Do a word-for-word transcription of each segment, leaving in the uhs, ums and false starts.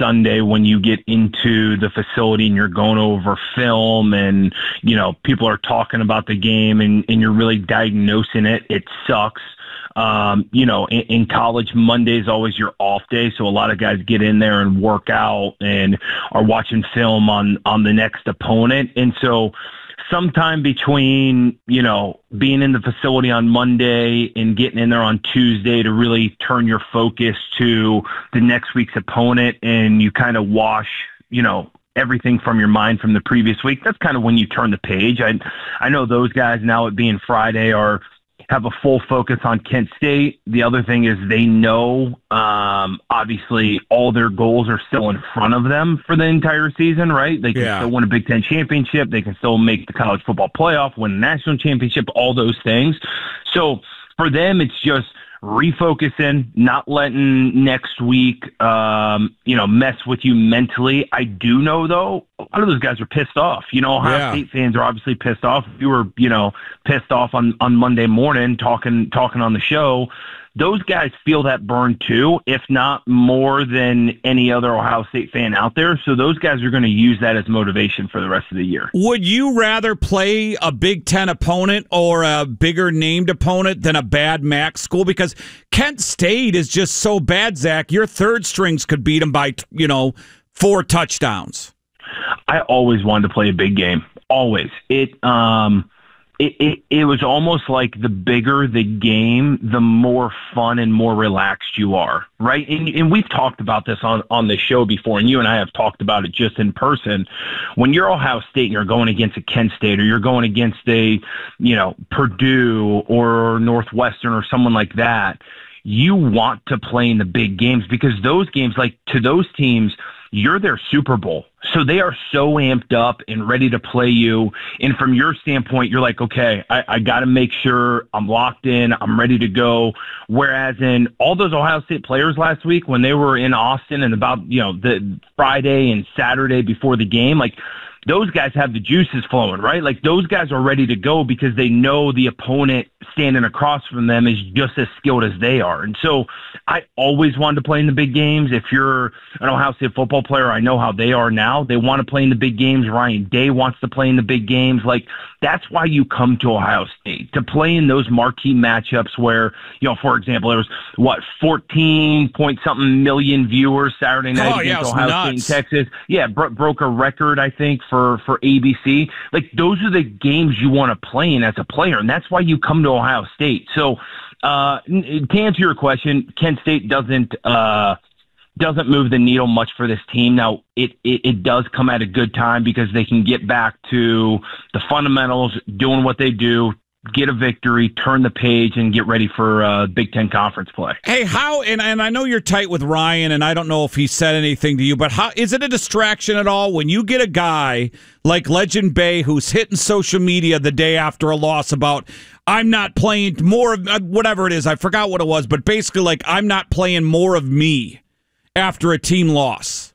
Sunday when you get into the facility and you're going over film and, you know, people are talking about the game and, and you're really diagnosing it. It sucks. Um, you know, in, in college, Monday is always your off day. So a lot of guys get in there and work out and are watching film on, on the next opponent. And so sometime between, you know, being in the facility on Monday and getting in there on Tuesday to really turn your focus to the next week's opponent and you kind of wash, you know, everything from your mind from the previous week, that's kind of when you turn the page. I, I know those guys now, it being Friday, are have a full focus on Kent State. The other thing is they know, um, obviously, all their goals are still in front of them for the entire season, right? They can yeah. still win a Big Ten championship. They can still make the college football playoff, win a national championship, all those things. So for them, it's just refocusing, not letting next week, um, you know, mess with you mentally. I do know, though, a lot of those guys are pissed off. You know, Ohio yeah. State fans are obviously pissed off. If you were, you know, pissed off on, on Monday morning talking talking on the show, those guys feel that burn too, if not more than any other Ohio State fan out there. So those guys are going to use that as motivation for the rest of the year. Would you rather play a Big Ten opponent or a bigger named opponent than a bad M A C school? Because Kent State is just so bad, Zach. Your third strings could beat them by, you know, four touchdowns. I always wanted to play a big game. Always. It, um, It, it it was almost like the bigger the game, the more fun and more relaxed you are, right? And, and we've talked about this on, on the show before, and you and I have talked about it just in person. When you're Ohio State and you're going against a Kent State or you're going against a, you know, Purdue or Northwestern or someone like that, you want to play in the big games because those games, like to those teams, you're their Super Bowl. So they are so amped up and ready to play you. And from your standpoint, you're like, okay, I, I got to make sure I'm locked in. I'm ready to go. Whereas in all those Ohio State players last week, when they were in Austin and about, you know, the Friday and Saturday before the game, like those guys have the juices flowing, right? Like those guys are ready to go because they know the opponent standing across from them is just as skilled as they are. And so I always wanted to play in the big games. If you're an Ohio State football player, I know how they are now. They want to play in the big games. Ryan Day wants to play in the big games. Like that's why you come to Ohio State, to play in those marquee matchups where, you know, for example, there was what, fourteen point something million viewers Saturday night oh, against yeah, Ohio nuts. State and Texas. Yeah, bro- broke a record, I think, for, for A B C. Like those are the games you want to play in as a player. And that's why you come to Ohio State. So uh, to answer your question, Kent State doesn't, uh, doesn't move the needle much for this team. Now, it, it, it does come at a good time because they can get back to the fundamentals, doing what they do, get a victory, turn the page, and get ready for uh, Big Ten Conference play. Hey, how, and, and I know you're tight with Ryan, and I don't know if he said anything to you, but how is it a distraction at all when you get a guy like Legend Bay who's hitting social media the day after a loss about, I'm not playing more of, whatever it is, I forgot what it was, but basically like, I'm not playing more of me after a team loss?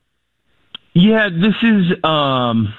Yeah, this is... Um...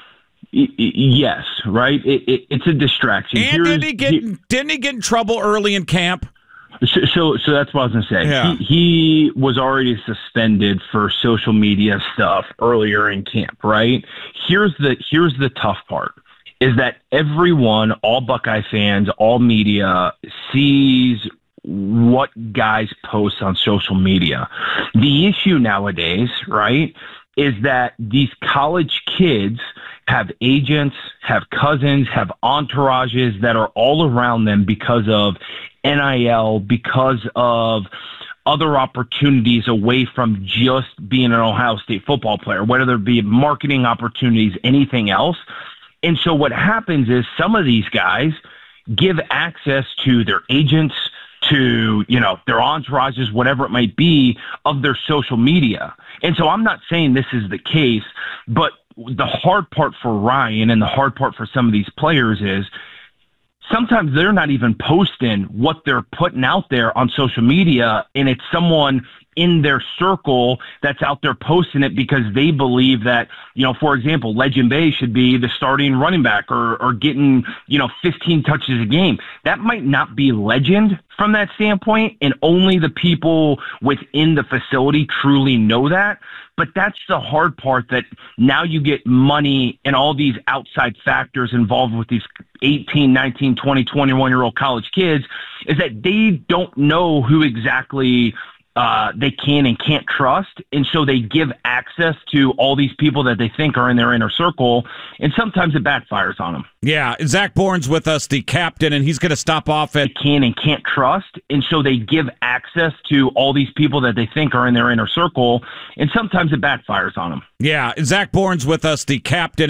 Yes, right. It, it, it's a distraction. And Here's, did he get he, didn't he get in trouble early in camp? So, so, so that's what I was going to say. Yeah. He, he was already suspended for social media stuff earlier in camp. Right. Here's the here's the tough part: is that everyone, all Buckeye fans, all media, sees what guys post on social media. The issue nowadays, right, is that these college kids have agents, have cousins, have entourages that are all around them because of N I L, because of other opportunities away from just being an Ohio State football player, whether it be marketing opportunities, anything else. And so what happens is some of these guys give access to their agents, to, you know, their entourages, whatever it might be, of their social media. And so I'm not saying this is the case, but the hard part for Ryan and the hard part for some of these players is sometimes they're not even posting what they're putting out there on social media, and it's someone in their circle that's out there posting it because they believe that, you know, for example, Legend Bay should be the starting running back or, or getting, you know, fifteen touches a game. That might not be legend from that standpoint, and only the people within the facility truly know that. But that's the hard part, that now you get money and all these outside factors involved with these eighteen, nineteen, twenty, twenty-one-year-old college kids, is that they don't know who exactly uh, they can and can't trust. And so they give access to all these people that they think are in their inner circle, and sometimes it backfires on them. Yeah, Zach Bourne's with us, the captain, and he's going to stop off at... They can and can't trust, and so they give access to all these people that they think are in their inner circle, and sometimes it backfires on them. Yeah, Zach Bourne's with us, the captain.